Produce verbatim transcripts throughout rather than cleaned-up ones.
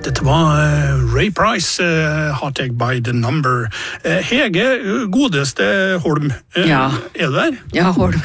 Dette var uh, Ray Price, uh, Hot Egg by the Number. Uh, Hege, godeste Holm, uh, ja. Er du der? Ja, Holm.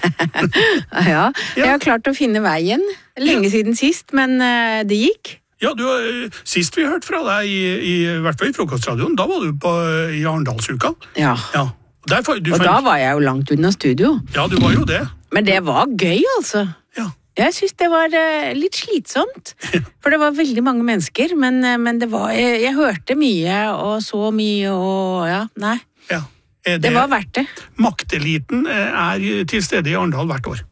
ja, jeg har klart å finne veien. Lenge siden sist, men uh, det gikk. Ja, du, uh, sist vi hørte fra deg, i, i, i hvert fall i Frokostradioen, da var du på, uh, i Arendalsuka. Ja. ja. Der, du, og da var jeg jo langt unna studio. Ja, du var jo det. Men det var gøy, altså. Ja. Jeg synes det var uh, litt slitsomt, for det var veldig mange mennesker, men, uh, men det var, jeg, jeg hørte mye og så mye, og ja, nei. Ja. Det, det var verdt det. Makteliten er til stede i Arendal hvert år.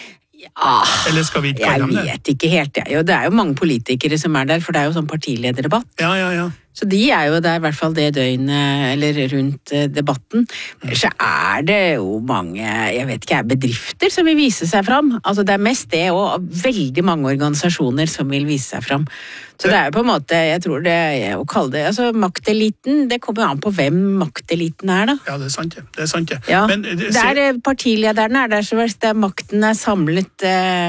Ja, eller skal vi ikke kalle dem det? Jeg vet ikke helt, ja. Jo, det er jo mange politikere som er der, for det er jo sånn partilederdebatt. Ja, ja, ja. Så de er jo der i hvert fall det døgnet, eller rundt debatten. Så er det jo mange, jeg vet ikke, bedrifter som vil vise seg fram. Altså det er mest det, og veldig mange organisasjoner som vil vise seg fram. Så det er jo på en måte, jeg tror det er å kalle det, altså makteliten, det kommer jo an på hvem makteliten er da. Ja, det er sant det, det er sant det. Ja, Men, det, det er partilederne er der, så hvis det er makten er samlet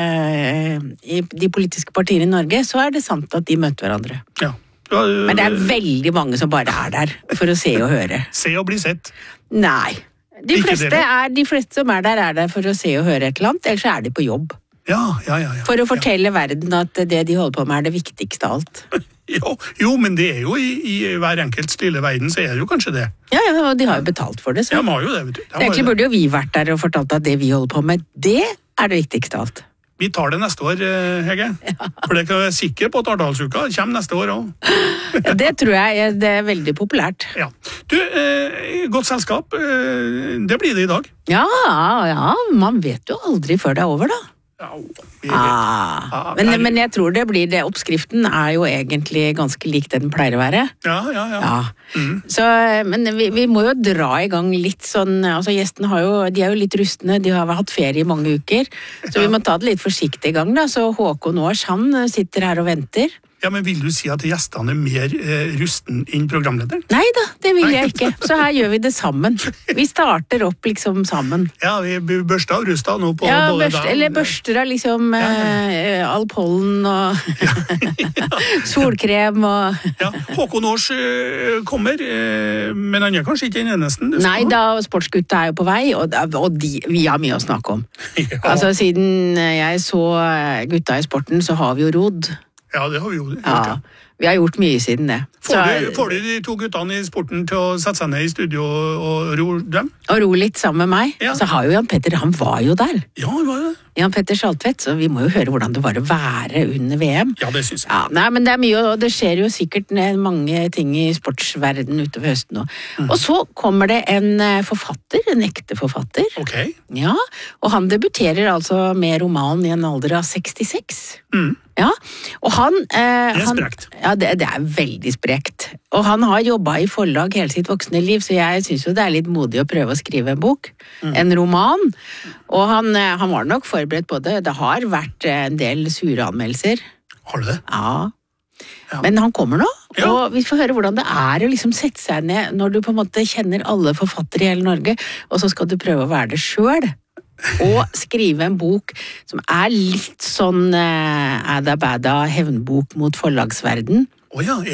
eh, i de politiske partiene i Norge, så er det sant at de møter hverandre. Ja. Ja, øh, Men det er veldig mange som bare er der for å se og høre. Se og bli sett. Nei. De fleste, er, de fleste som er der, er der for å se og høre et eller annet, ellers er de på jobb. Ja, ja, ja. ja for å fortelle ja. verden at det de holder på med er det viktigste av alt. jo, jo, men det er jo i, i hver enkelt stille verden, så er det jo kanskje det. Ja, ja, og de har jo betalt for det. Så. Ja, de har jo det, vet du. De Egentlig burde jo vi vært der og fortalt at det vi holder på med, det er det viktigste av alt. Vi tar det neste år, Hege. Ja. For det kan være sikker på at Arendalsuka kommer neste år også. Det tror jeg, det er veldig populært. Ja. Du, eh, godt selskap, eh, det blir det i dag. Ja, ja, man vet jo aldri før det er over da. Ja, vi vet. Ah, ja, men, er... men jeg tror det blir det. Oppskriften er jo egentlig ganske lik det den pleier å være. Ja, ja, ja. ja. Mm. Så, men vi, vi må jo dra i gang litt sånn, altså gjestene har jo, de er jo litt rustne, de har hatt ferie i mange uker, så ja. Vi må ta det litt forsiktig i gang da, så Håkon Års, han sitter her og venter. Ja, men vil du si at gjestene er mer eh, rusten enn programlederen? Nei da, det vil jeg ikke. Så her gjør vi det sammen. Vi starter opp liksom sammen. Ja, vi børster av rusta nå på ja, både børster, da. Eller børster av liksom ja, ja. Eh, all pollen og ja. ja. solkrem og... ja, Håkon Års uh, kommer, uh, men han er kanskje ikke den eneste. Nei da, sportsgutta er jo på vei, og, og de, vi har mye å snakke om. ja. Altså, siden jeg så gutta i sporten, så har vi jo rodd. Ja, det har vi jo gjort. Ja, vi har gjort mye siden det. Får, så, du, får du de to guttene i sporten til å sette seg ned i studio og ro dem? Og ro litt sammen med meg. Ja. Så har jo Jan Petter, han var jo der. Ja, han var jo det. Jan Petter Saltvedt, så vi må jo høre hvordan det var å være under V M. Ja, det synes jeg. Ja, nei, men det er mye, og det skjer jo sikkert mange ting i sportsverden utover høsten nå. Mm. Og så kommer det en forfatter, en ekte forfatter. Ok. Ja, og han debuterer altså med roman i en alder av sekstiseks. Mm. Ja, og han... Eh, det er sprekt. Han, ja, det, det er veldig sprekt. Og han har jobbet i forlag hele sitt voksne liv, så jeg synes jo det er litt modig å prøve å skrive en bok. Mm. En roman. Og han, han var nok forberedt på det. Det har vært en del sure anmeldelser. Har du det? Ja. ja. Men han kommer nå, ja. og vi får høre hvordan det er å liksom sette seg ned når du på en måte kjenner alle forfattere i hele Norge, og så skal du prøve å være det selv. Og skrive en bok som er litt sånn uh, Ada Bada hevnbok mot forlagsverden. Å oh ja,